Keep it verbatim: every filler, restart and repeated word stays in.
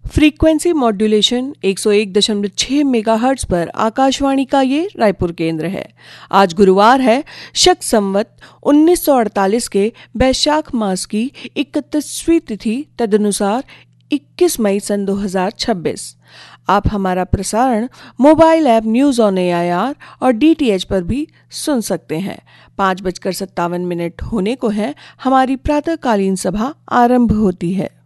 Frequency modulation एक सौ एक दशमलव छह मेगाहर्ट्ज पर आकाशवाणी का ये रायपुर केंद्र है। आज गुरुवार है, शक संवत उन्नीस सौ अड़तालीस के बैशाख मास की इकतीसवीं तिथि, तदनुसार इक्कीस मई सन दो हज़ार छब्बीस। आप हमारा प्रसारण mobile app news on AIR और डीटीएच पर भी सुन सकते हैं। पाँच बजकर सत्तावन मिनट होने को है, हमारी प्रातःकालीन सभा आरंभ होती है।